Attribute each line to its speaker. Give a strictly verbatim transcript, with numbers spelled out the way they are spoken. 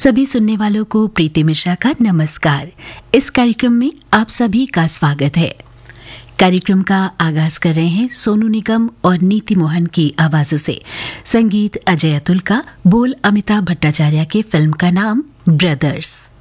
Speaker 1: सभी सुनने वालों को प्रीति मिश्रा का नमस्कार। इस कार्यक्रम में आप सभी का स्वागत है। कार्यक्रम का आगाज कर रहे हैं सोनू निगम और नीति मोहन की आवाजों से। संगीत अजय अतुल का, बोल अमिताभ भट्टाचार्य के। फिल्म का नाम ब्रदर्स।